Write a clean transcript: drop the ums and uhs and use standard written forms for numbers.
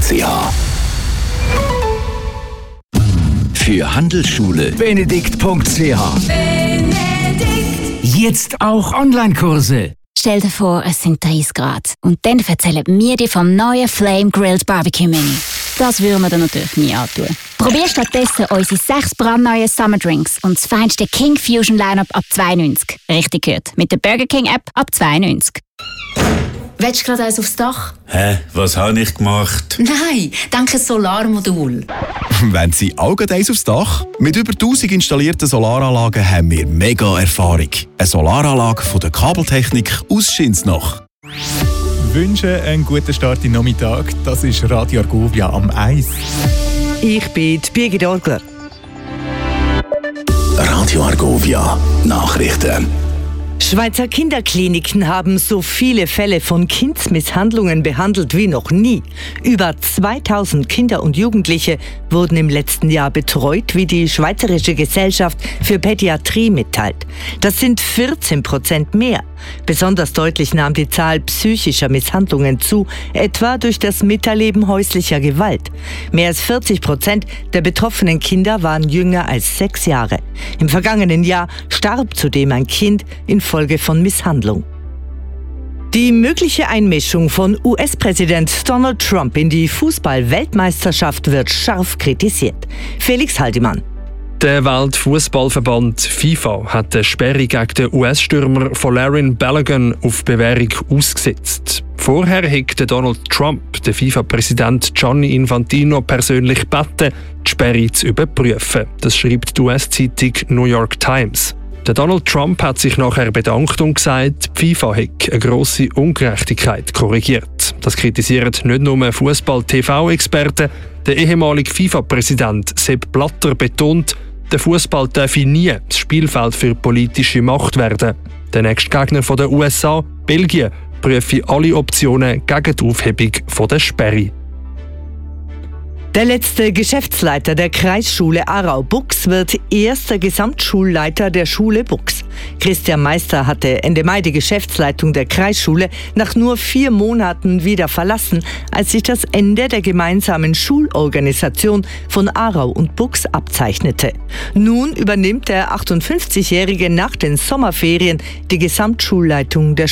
Für Handelsschule Benedikt.ch. Jetzt auch Online-Kurse. Stell dir vor, es sind 30 Grad. Und dann erzählen wir dir vom neuen Flame Grilled Barbecue Menu. Das würden wir dir natürlich nie antun. Probier stattdessen unsere 6 brandneuen Summer Drinks und das feinste King Fusion Lineup ab 92. Richtig gehört. Mit der Burger King App ab 92. Willst du gerade eins aufs Dach? Hä? Was habe ich gemacht? Nein, danke Solarmodul. Wenn Sie auch gerade eins aufs Dach? Mit über 1000 installierten Solaranlagen haben wir mega Erfahrung. Eine Solaranlage von der Kabeltechnik aus Schinsnach. Wünsche einen guten Start in den Nachmittag. Das ist Radio Argovia am 1. Ich bin die Birgit Orgler. Radio Argovia Nachrichten. Schweizer Kinderkliniken haben so viele Fälle von Kindsmisshandlungen behandelt wie noch nie. Über 2000 Kinder und Jugendliche wurden im letzten Jahr betreut, wie die Schweizerische Gesellschaft für Pädiatrie mitteilt. Das sind 14% mehr. Besonders deutlich nahm die Zahl psychischer Misshandlungen zu, etwa durch das Miterleben häuslicher Gewalt. Mehr als 40% der betroffenen Kinder waren jünger als 6 Jahre. Im vergangenen Jahr starb zudem ein Kind infolge von Misshandlung. Die mögliche Einmischung von US-Präsident Donald Trump in die Fußball-Weltmeisterschaft wird scharf kritisiert. Felix Haldimann. Der Weltfußballverband FIFA hat eine Sperre gegen den US-Stürmer Folarin Balogun auf Bewährung ausgesetzt. Vorher hat Donald Trump den FIFA-Präsident Gianni Infantino persönlich gebeten, die Sperre zu überprüfen. Das schreibt die US-Zeitung New York Times. Der Donald Trump hat sich nachher bedankt und gesagt, die FIFA hat eine grosse Ungerechtigkeit korrigiert. Das kritisieren nicht nur Fußball-TV-Experten. Der ehemalige FIFA-Präsident Sepp Blatter betont, der Fußball darf nie das Spielfeld für politische Macht werden. Der nächste Gegner der USA, Belgien, prüfe alle Optionen gegen die Aufhebung der Sperre. Der letzte Geschäftsleiter der Kreisschule Aarau-Bux wird erster Gesamtschulleiter der Schule Bux. Christian Meister hatte Ende Mai die Geschäftsleitung der Kreisschule nach nur 4 Monaten wieder verlassen, als sich das Ende der gemeinsamen Schulorganisation von Aarau und Bux abzeichnete. Nun übernimmt der 58-Jährige nach den Sommerferien die Gesamtschulleitung der